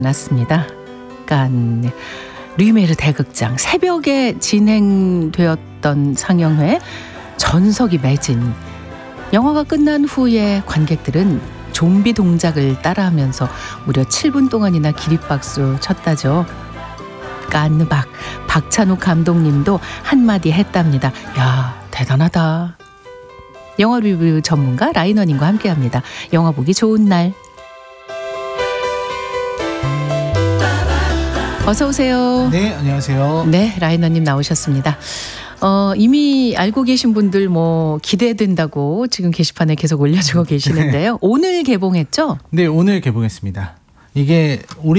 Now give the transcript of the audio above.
났습니다. 깐 르메르 대극장 새벽에 진행되었던 상영회 전석이 매진. 영화가 끝난 후에 관객들은 좀비 동작을 따라하면서 무려 7분 동안이나 기립박수 쳤다죠. 깐느 박찬욱 감독님도 한마디 했답니다. 야, 대단하다. 영화 리뷰 전문가 라이너님과 함께합니다. 영화 보기 좋은 날. 어서 오세요. 네, 안녕하세요. 네, 라이너님 나오셨습니다. 이미 알고 계신 분들 기대된다고 지금 게시판에 계속 올려주고 계시는데요. 오늘 개봉했죠? 네, 오늘 개봉했습니다. 이게